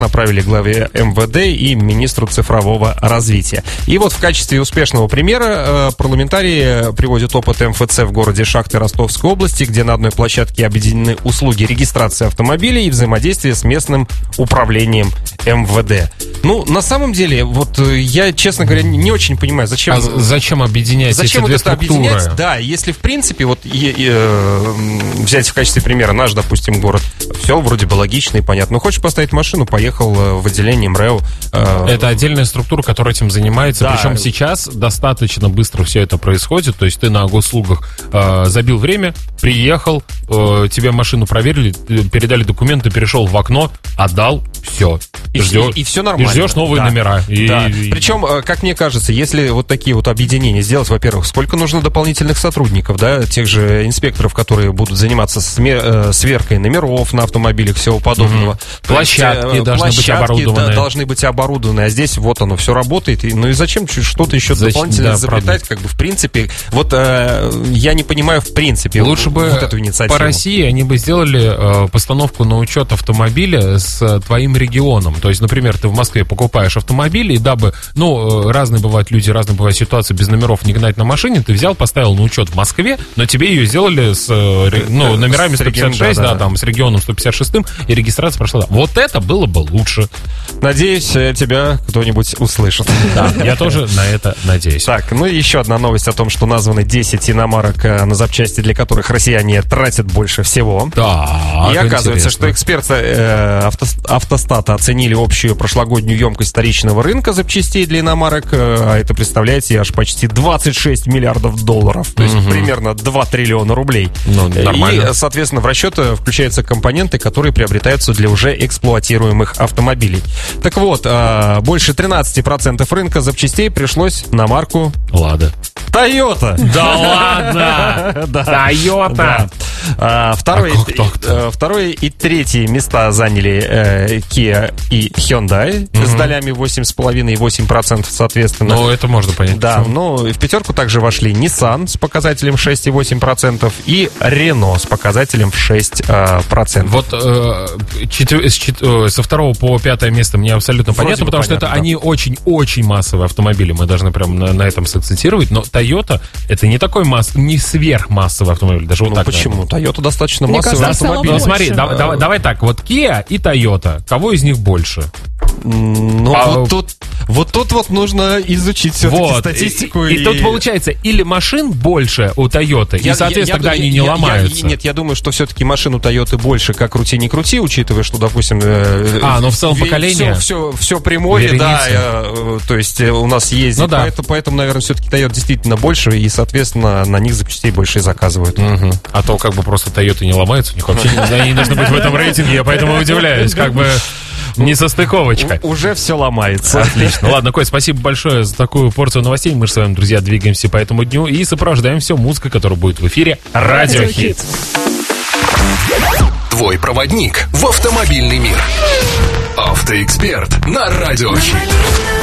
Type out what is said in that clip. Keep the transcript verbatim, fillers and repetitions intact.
направили главе эм вэ дэ и министру цифрового развития. И вот в качестве успешного примера э, парламентарии приводят опыт эм эф цэ в городе Шахты Ростовской области, где на одной площадке объединены услуги регистрации автомобилей и взаимодействия с местным управлением эм вэ дэ. Ну, на самом деле, вот я, честно говоря, не очень понимаю, зачем... А зачем объединять зачем эти вот две это структуры? Объединять? Да, если в принципе, вот и, и, э, взять в качестве примера наш, допустим, город, все вроде бы логично и понятно. Ну, хочешь поставить машину, поехал в отделение эм РЭО. Э, это отдельная структура, которая этим занимается. Да. Причем сейчас достаточно быстро все это происходит. То есть ты на госуслугах э, забил время, приехал, э, тебе машину проверили, передали документы, перешел в окно, отдал, все. И, ждешь, и, и все нормально. И ждешь новые да. номера. И, да. и... Причем, как мне кажется, если вот такие вот объединения сделать, во-первых, сколько нужно дополнительных сотрудников, да, тех же инспекторов, которые будут заниматься смер- сверкой номеров на автомобилях, всего подобного. Mm-hmm. Площадки есть, должны площадки, быть оборудованы. Да, должны быть оборудованы, а здесь вот оно все работает. И, ну и зачем что-то еще Зачем? дополнительно Да, изобретать, правда. как бы в принципе. Вот э, я не понимаю в принципе Лучше вот, бы вот эту инициативу. по России они бы сделали э, постановку на учет автомобиля с э, твоим регионом. То есть, например, ты в Москве покупаешь автомобиль, и дабы, ну, э, разные бывают люди, разные бывают ситуации, без номеров не гнать на машине, ты взял, поставил на учет в Москве, но тебе ее сделали с э, ре, ну, номерами сто пятьдесят шесть, да, да, да, там, с регионом сто пятьдесят шесть, и регистрация прошла. Вот это было бы лучше. Надеюсь, тебя кто-нибудь услышит. Да, я тоже на это надеюсь. Так, ну и еще одна новость о том, что названы десять иномарок, на запчасти для которых россияне тратят больше всего. Да. И оказывается, что эксперты э, авто, автостата оценили общую прошлогоднюю емкость вторичного рынка запчастей для иномарок, э, а это, представляете, аж почти двадцать шесть миллиардов долларов, то есть угу. примерно два триллиона рублей. Ну, нормально. И, соответственно, в расчет включаются компоненты, которые приобретаются для уже эксплуатируемых автомобилей. Так вот, э, больше тринадцать процентов рынка запчастей пришлось на марку Лада. Toyota. Да ладно! Toyota! Второе и третье места заняли э, Kia и Hyundai mm-hmm. с долями восемь целых пять десятых и восемь процентов соответственно. Ну, это можно понять. Да, ну, в пятерку также вошли Nissan с показателем шесть целых восемь десятых процента и Renault с показателем в шесть процентов. Вот э, четвер... с чет... со второго по пятое место мне абсолютно Вроде понятно, потому понятно, что это да. они очень-очень массовые автомобили, мы должны прям на, на этом сакцентировать, но Toyota это не такой масс... не сверхмассовый автомобиль, даже ну, вот так. почему? Наверное. Toyota достаточно Мне массовый кажется, автомобиль. Ну, смотри, да, да, давай так, вот Kia и Toyota, кого из них больше? Ну, а, вот, тут, вот тут вот нужно изучить все-таки вот, статистику. И, и, и тут получается, или машин больше у Toyota, я, и, соответственно, я, тогда я, они я, не я, ломаются. Я, нет, я думаю, что все-таки машин у Toyota больше, как крути не крути, учитывая, что, допустим... Э, а, ну в целом поколение. Все, все, все прямое, Вереница. да, э, то есть у нас ездит, ну, да. поэтому, поэтому, наверное, все-таки Toyota действительно больше, и, соответственно, на них запчастей больше и заказывают. Угу. А то как бы просто Toyota не ломаются, у них вообще не должны быть в этом рейтинге, я поэтому удивляюсь, как бы... Несостыковочка. Уже все ломается. Отлично. Ладно, Коль, спасибо большое за такую порцию новостей. Мы же с вами, друзья, двигаемся по этому дню и сопровождаем все музыкой, которая будет в эфире Радиохит. Твой проводник в автомобильный мир. Автоэксперт на Радиохит.